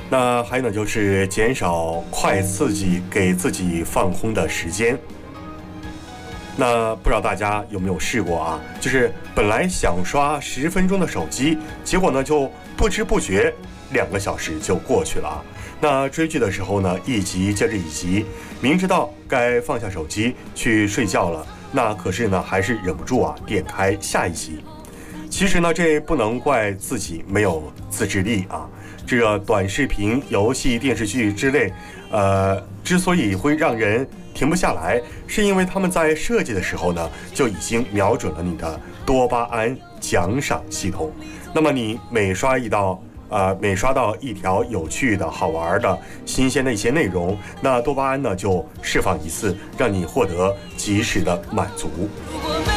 那还有呢，就是减少快刺激给自己放空的时间。那不知道大家有没有试过啊？就是本来想刷10分钟的手机，结果呢就不知不觉2个小时就过去了啊。那追剧的时候呢，一集接着一集，明知道该放下手机去睡觉了，那可是呢还是忍不住啊点开下一集。其实呢，这不能怪自己没有自制力啊。这个短视频、游戏、电视剧之类，之所以会让人停不下来，是因为他们在设计的时候呢，就已经瞄准了你的多巴胺奖赏系统。那么你每刷到一条有趣的、好玩的、新鲜的一些内容，那多巴胺呢就释放一次，让你获得及时的满足。